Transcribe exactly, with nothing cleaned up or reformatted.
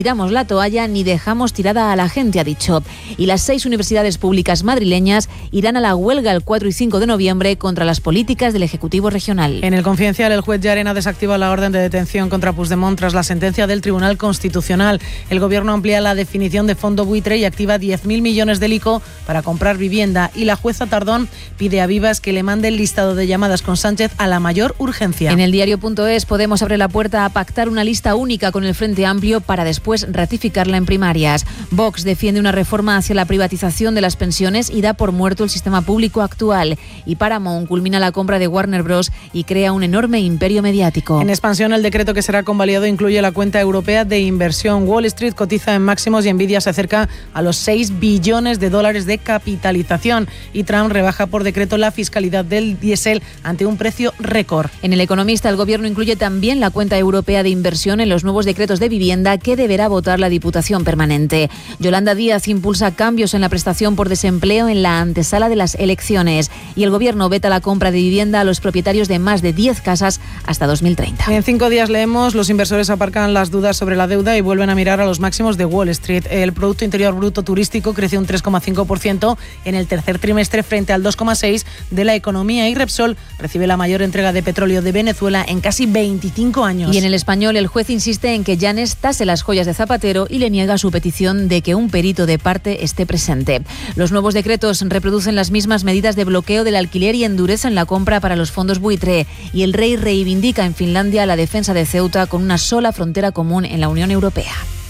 tiramos la toalla ni dejamos tirada a la gente, ha dicho. Y las seis universidades públicas madrileñas irán a la huelga el cuatro y cinco de noviembre contra las políticas del Ejecutivo Regional. En el Confidencial, el juez Llarena desactiva la orden de detención contra Puigdemont tras la sentencia del Tribunal Constitucional. El Gobierno amplía la definición de fondo buitre y activa diez mil millones del I C O para comprar vivienda. Y la jueza Tardón pide a Vivas que le mande el listado de llamadas con Sánchez a la mayor urgencia. En el diario.es, Podemos abre la puerta a pactar una lista única con el Frente Amplio para después ratificarla en primarias. Vox defiende una reforma hacia la privatización de las pensiones y da por muerto el sistema público actual. Y Paramount culmina la compra de Warner Bros. Y crea un enorme imperio mediático. En expansión, el decreto que será convalidado incluye la cuenta europea de inversión. Wall Street cotiza en máximos y Nvidia se acerca a los seis billones de dólares de capitalización. Y Trump rebaja por decreto la fiscalidad del diésel ante un precio récord. En El Economista, el Gobierno incluye también la cuenta europea de inversión en los nuevos decretos de vivienda que deberá votar la Diputación Permanente. Yolanda Díaz impulsa cambios en la prestación por desempleo en la antesala de las elecciones. Y el Gobierno veta la compra de vivienda a los propietarios de más de diez casas hasta dos mil treinta. En cinco días leemos, los inversores aparcan las dudas sobre la deuda y vuelven a mirar a los máximos de Wall Street. El Producto Interior Bruto turístico creció un tres coma cinco por ciento en el tercer trimestre frente al dos coma seis por ciento de la economía, y Repsol recibe la mayor entrega de petróleo de Venezuela en casi veinticinco años. Y en El Español, el juez insiste en que Llanes tase las joyas de Zapatero y le niega su petición de que un perito de parte esté presente. Los nuevos decretos reproducen las mismas medidas de bloqueo del alquiler y endurecen la compra para los fondos buitre. Y el rey reivindica en Finlandia la defensa de Ceuta con una sola frontera común en la Unión Europea.